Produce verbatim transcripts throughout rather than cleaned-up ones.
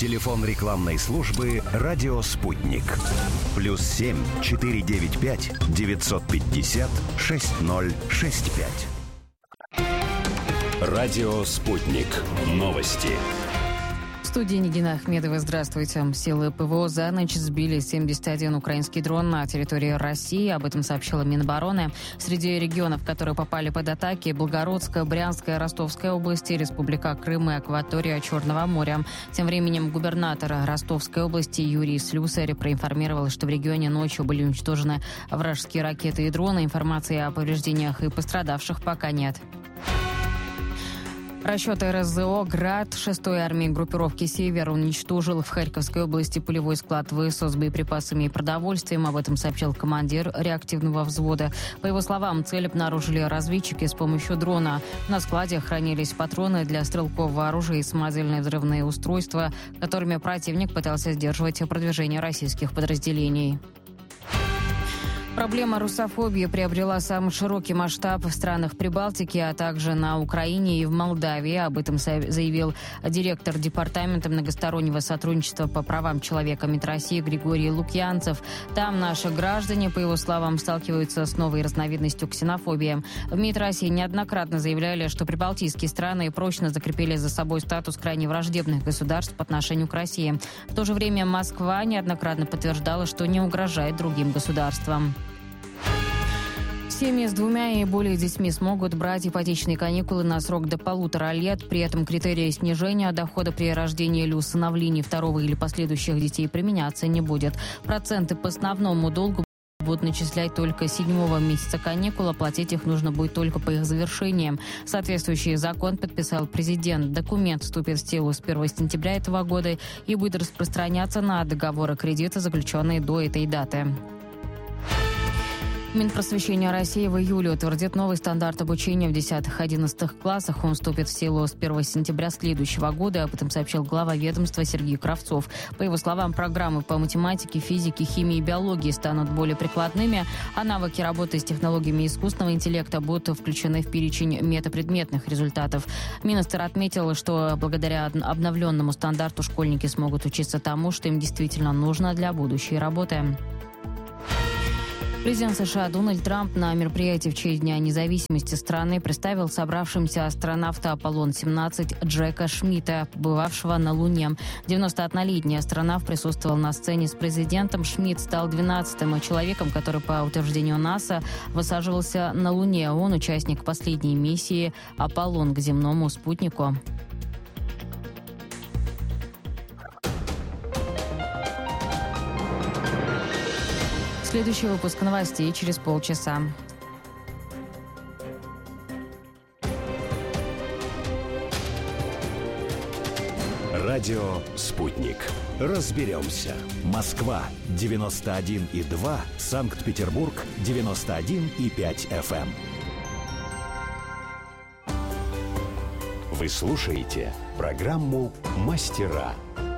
Телефон рекламной службы «Радио Спутник». Плюс семь четыре девять пять девятьсот пятьдесят шесть ноль шесть пять. «Радио Спутник». Новости. В студии Нигина Ахмедова. Здравствуйте. Силы ПВО за ночь сбили семьдесят один украинский дрон на территории России. Об этом сообщила Минобороны. Среди регионов, которые попали под атаки: Белгородская, Брянская, Ростовская области, Республика Крым и акватория Черного моря. Тем временем губернатор Ростовской области Юрий Слюсарь проинформировал, что в регионе ночью были уничтожены вражеские ракеты и дроны. Информации о повреждениях и пострадавших пока нет. Расчеты РСЗО «Град» шестой армии группировки «Север» уничтожил в Харьковской области полевой склад ВСО с боеприпасами и продовольствием. Об этом сообщил командир реактивного взвода. По его словам, цель обнаружили разведчики с помощью дрона. На складе хранились патроны для стрелкового оружия и самодельные взрывные устройства, которыми противник пытался сдерживать продвижение российских подразделений. Проблема русофобии приобрела самый широкий масштаб в странах Прибалтики, а также на Украине и в Молдавии. Об этом заявил директор Департамента многостороннего сотрудничества по правам человека МИД России Григорий Лукьянцев. Там наши граждане, по его словам, сталкиваются с новой разновидностью ксенофобии. В МИД России неоднократно заявляли, что прибалтийские страны прочно закрепили за собой статус крайне враждебных государств по отношению к России. В то же время Москва неоднократно подтверждала, что не угрожает другим государствам. Семьи с двумя и более детьми смогут брать ипотечные каникулы на срок до полутора лет. При этом критерии снижения дохода при рождении или усыновлении второго или последующих детей применяться не будет. Проценты по основному долгу будут начислять только с седьмого месяца каникул, а платить их нужно будет только по их завершениям. Соответствующий закон подписал президент. Документ вступит в силу с первого сентября этого года и будет распространяться на договоры кредита, заключенные до этой даты. Минпросвещения России в июле утвердит новый стандарт обучения в десятых-одиннадцатых классах. Он вступит в силу с первого сентября следующего года. Об этом сообщил глава ведомства Сергей Кравцов. По его словам, программы по математике, физике, химии и биологии станут более прикладными, а навыки работы с технологиями искусственного интеллекта будут включены в перечень метапредметных результатов. Минстр отметил, что благодаря обновленному стандарту школьники смогут учиться тому, что им действительно нужно для будущей работы. Президент США Дональд Трамп на мероприятии в честь Дня независимости страны представил собравшимся астронавта Аполлон семнадцать Джека Шмидта, побывавшего на Луне. девяностооднолетний астронавт присутствовал на сцене с президентом. Шмидт стал двенадцатым человеком, который, по утверждению НАСА, высаживался на Луне. Он участник последней миссии «Аполлон» к земному спутнику. Следующий выпуск новостей через полчаса. Радио «Спутник». Разберемся. Москва девяносто один и два, Санкт-Петербург девяносто один и пять эф эм. Вы слушаете программу «Мастера».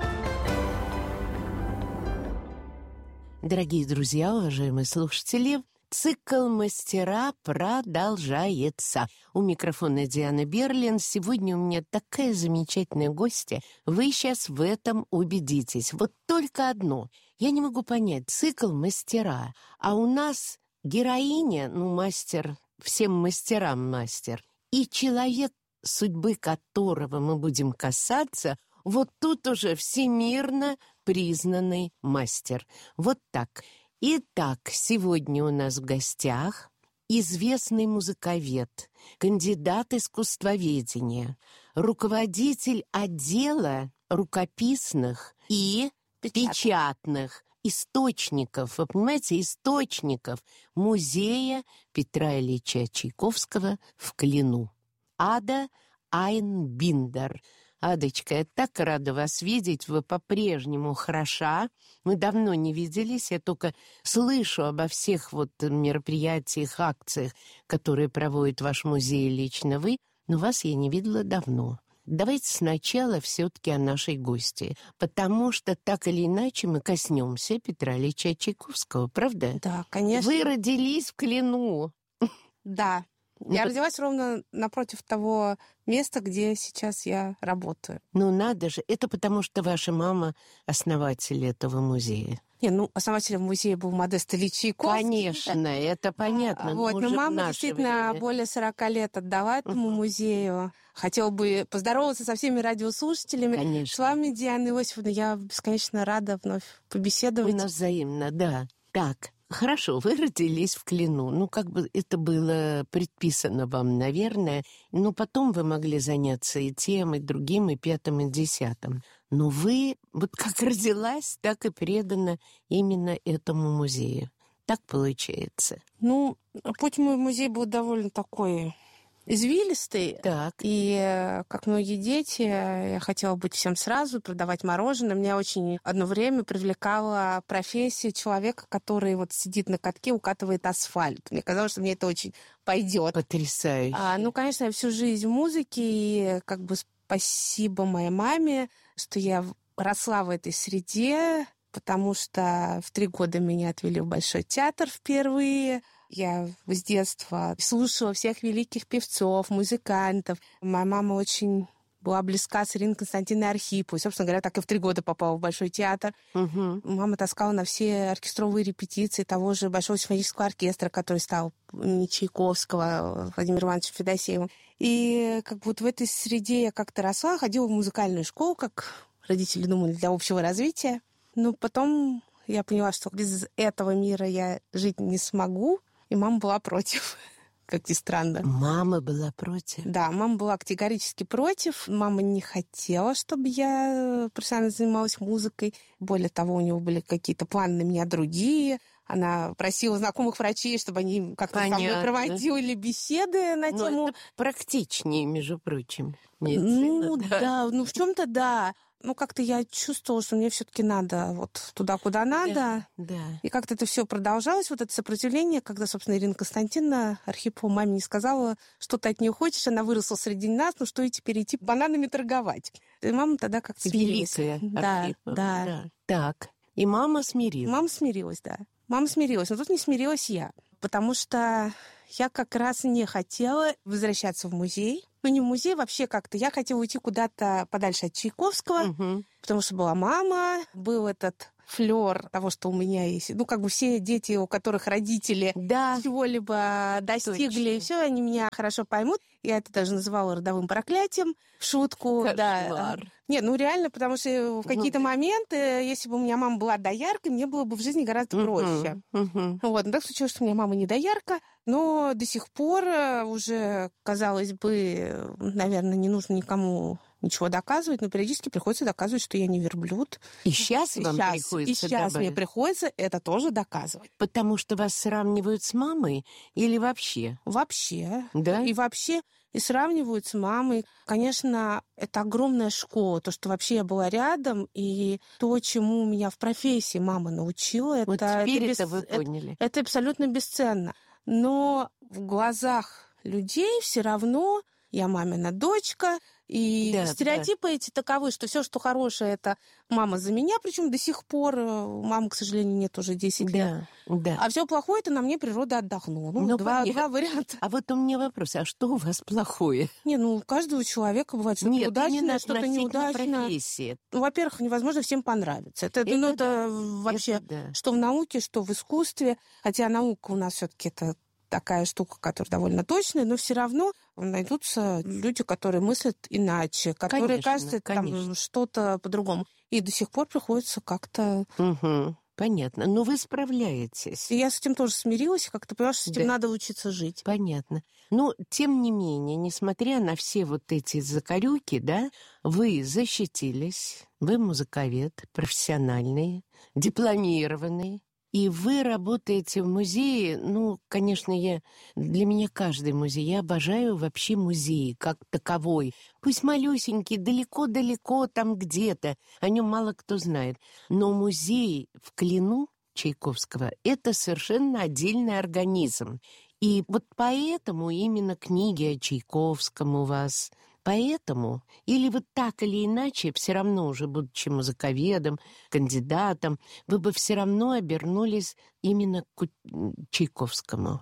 Дорогие друзья, уважаемые слушатели, цикл «Мастера» продолжается. У микрофона Диана Берлин. Сегодня у меня такая замечательная гостья. Вы сейчас в этом убедитесь. Вот только одно. Я не могу понять. Цикл «Мастера». А у нас героиня, ну, мастер, всем мастерам мастер. И человек, судьбы которого мы будем касаться, вот тут уже всемирно признанный мастер. Вот так. Итак, сегодня у нас в гостях известный музыковед, кандидат искусствоведения, руководитель отдела рукописных и печатных источников, вы понимаете, источников музея Петра Ильича Чайковского в Клину. Ада Айнбиндер. Адочка, я так рада вас видеть, вы по-прежнему хороша. Мы давно не виделись, я только слышу обо всех вот мероприятиях, акциях, которые проводит ваш музей лично вы, но вас я не видела давно. Давайте сначала все-таки о нашей гости, потому что так или иначе мы коснемся Петра Ильича Чайковского, правда? Да, конечно. Вы родились в Клину. Да. Я ну, родилась ровно напротив того места, где сейчас я работаю. Ну, надо же. Это потому, что ваша мама основатель этого музея. Не, ну, основателем музея был Модест Ильич Чайковский. Конечно, это понятно. Вот, но, но мама действительно время. более сорока лет отдала этому uh-huh. музею. Хотела бы поздороваться со всеми радиослушателями. Конечно. С вами, Диана Иосифовна, я бесконечно рада вновь побеседовать. У нас взаимно, да. Так, хорошо, вы родились в Клину. Ну, как бы это было предписано вам, наверное. Но потом вы могли заняться и тем, и другим, и пятым, и десятым. Но вы, вот как родилась, так и предана именно этому музею. Так получается. Ну, путь мой в музей был довольно такой извилистый. Так. И, как многие дети, я хотела быть всем сразу, продавать мороженое. Меня очень одно время привлекала профессия человека, который вот сидит на катке, укатывает асфальт. Мне казалось, что мне это очень пойдет. Потрясающе. А, ну, конечно, я всю жизнь в музыке, и как бы спасибо моей маме, что я росла в этой среде, потому что в три года меня отвели в Большой театр впервые. Я с детства слушала всех великих певцов, музыкантов. Моя мама очень была близка с Ириной Константиновной Архиповой. Собственно говоря, так и в три года попала в Большой театр. Угу. Мама таскала на все оркестровые репетиции того же Большого симфонического оркестра, который стал имени Чайковского, Владимиром Ивановичем Федосеевым. И как бы вот в этой среде я как-то росла, ходила в музыкальную школу, как родители думали, для общего развития. Но потом я поняла, что без этого мира я жить не смогу. И мама была против, как ни странно. Мама была против? Да, мама была категорически против. Мама не хотела, чтобы я профессионально занималась музыкой. Более того, у нее были какие-то планы на меня другие. Она просила знакомых врачей, чтобы они как-то со мной проводили беседы на тему... Ну, это практичнее, между прочим. Медицина, ну, да. да, ну, в чем-то да. Ну, как-то я чувствовала, что мне все-таки надо вот туда, куда надо. Да, да. И как-то это все продолжалось, вот это сопротивление, когда, собственно, Ирина Константиновна Архипова маме не сказала, что ты от нее хочешь, она выросла среди нас, ну что и теперь идти бананами торговать. И мама тогда как-то смирилась. Великая да, Архипова. Да, да. Так, и мама смирилась. Мама смирилась, да. Мама смирилась, но тут не смирилась я, потому что я как раз не хотела возвращаться в музей. Ну, не в музей, вообще как-то. Я хотела уйти куда-то подальше от Чайковского, угу. потому что была мама, был этот флёр того, что у меня есть. Ну, как бы все дети, у которых родители да. чего-либо достигли, Точно. И все, они меня хорошо поймут. Я это даже называла родовым проклятием в шутку. Кошмар. Да. Нет, ну реально, потому что в какие-то ну, моменты, если бы у меня мама была дояркой, мне было бы в жизни гораздо проще. Uh-huh, uh-huh. Вот, но так случилось, что у меня мама не доярка, но до сих пор уже, казалось бы, наверное, не нужно никому ничего доказывать, но периодически приходится доказывать, что я не верблюд. И сейчас и вам сейчас, приходится И сейчас добавить. мне приходится это тоже доказывать. Потому что вас сравнивают с мамой или вообще? Вообще. Да? И вообще, и сравнивают с мамой. Конечно, это огромная школа. То, что вообще я была рядом, и то, чему меня в профессии мама научила, вот это, теперь это, это бес... вы поняли. Это, это абсолютно бесценно. Но в глазах людей все равно я мамина дочка, и да, стереотипы да. эти таковы, что все, что хорошее, это мама за меня, причем до сих пор мамы, к сожалению, нет уже десять да, лет. Да. А все плохое это на мне природа отдохнула. Ну, ну два, два варианта. А вот у меня вопрос: а что у вас плохое? Не, ну у каждого человека бывает что-то Нет, удачное, что-то неудачное. Профессии. Ну, во-первых, невозможно всем понравиться. Это, это, ну, это да. вообще это да. что в науке, что в искусстве. Хотя наука у нас все-таки это такая штука, которая довольно точная, но все равно найдутся люди, которые мыслят иначе, которые, конечно, кажется, конечно. там что-то по-другому. И до сих пор приходится как-то... Угу. Понятно. Но вы справляетесь. И я с этим тоже смирилась, как-то поняла, что с этим да. надо учиться жить. Понятно. Но, тем не менее, несмотря на все вот эти закорюки, да, вы защитились, вы музыковед, профессиональный, дипломированный. И вы работаете в музее, ну, конечно, я, для меня каждый музей, я обожаю вообще музей как таковой. Пусть малюсенький, далеко-далеко там где-то, о нем мало кто знает. Но музей в Клину Чайковского – это совершенно отдельный организм. И вот поэтому именно книги о Чайковском у вас... Поэтому, или вы так или иначе, все равно уже будучи музыковедом, кандидатом, вы бы все равно обернулись именно к Чайковскому.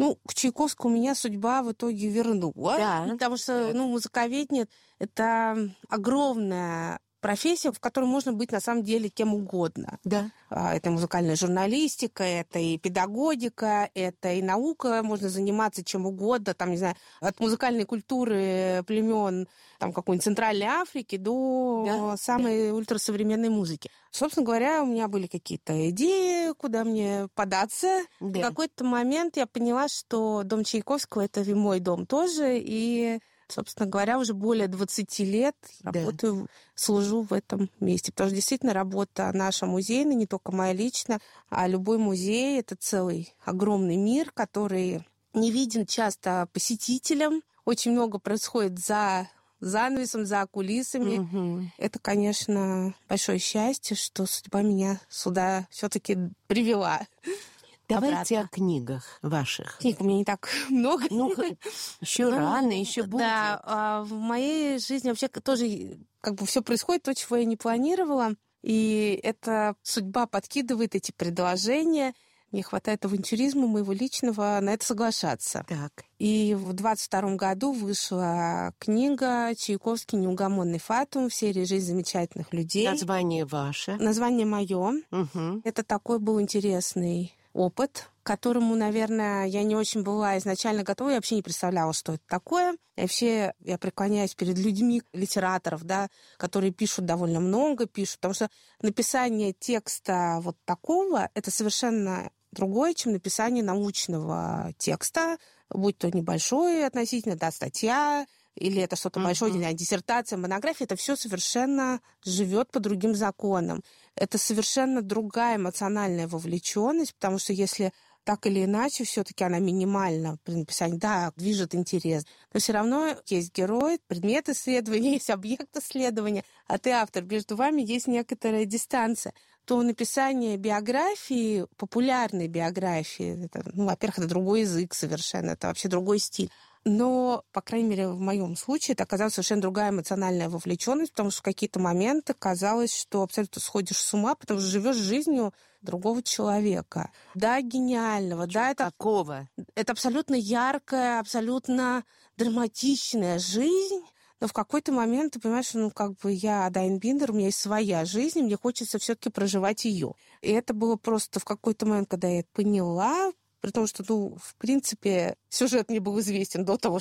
Ну, к Чайковскому меня судьба в итоге вернула. Да. Потому что, ну, музыковедение — это огромная профессия, в которой можно быть на самом деле кем угодно. Да. Это музыкальная журналистика, это и педагогика, это и наука. Можно заниматься чем угодно, там, не знаю, от музыкальной культуры племен там, какой-нибудь Центральной Африки до да. самой да. ультрасовременной музыки. Собственно говоря, у меня были какие-то идеи, куда мне податься. Да. В какой-то момент я поняла, что дом Чайковского — это и мой дом тоже, и... Собственно говоря, уже более двадцати лет да. работаю, служу в этом месте. Потому что действительно работа наша музейная, не только моя личная, а любой музей — это целый огромный мир, который не виден часто посетителям. Очень много происходит за занавесом, за кулисами. Угу. Это, конечно, большое счастье, что судьба меня сюда все-таки привела. Давайте обратно. О книгах ваших. Книг у меня не так много. Ну, еще ну, рано, еще будет. Да, а в моей жизни вообще тоже как бы все происходит, то, чего я не планировала. И эта судьба подкидывает эти предложения. Мне хватает авантюризма моего личного на это соглашаться. Так. И в двадцать втором году вышла книга «Чайковский. Неугомонный фатум» в серии «Жизнь замечательных людей». Название ваше. Название мое. Угу. Это такой был интересный опыт, к которому, наверное, я не очень была изначально готова. Я вообще не представляла, что это такое. И вообще я преклоняюсь перед людьми, литераторов, да, которые пишут довольно много, пишут. Потому что написание текста вот такого — это совершенно другое, чем написание научного текста, будь то небольшой относительно, да, статья, или это что-то mm-hmm. большое, не знаю, диссертация, монография, это все совершенно живет по другим законам. Это совершенно другая эмоциональная вовлеченность, потому что если так или иначе, все-таки она минимальна при написании, да, движет интерес. Но все равно есть герой, предмет исследования, есть объект исследования, а ты автор. Между вами есть некоторая дистанция. То написание биографии, популярной биографии, это, ну, во-первых, это другой язык совершенно, это вообще другой стиль. Но, по крайней мере, в моем случае это оказалась совершенно другая эмоциональная вовлеченность, потому что в какие-то моменты казалось, что абсолютно сходишь с ума, потому что живешь жизнью другого человека. Да, гениального, Чего да, это... Какого? Это абсолютно яркая, абсолютно драматичная жизнь, но в какой-то момент ты понимаешь, что, ну, как бы я Дайн Биндер, у меня есть своя жизнь, и мне хочется все-таки проживать ее. И это было просто в какой-то момент, когда я это поняла, при том, что, ну, в принципе, сюжет мне был известен до того,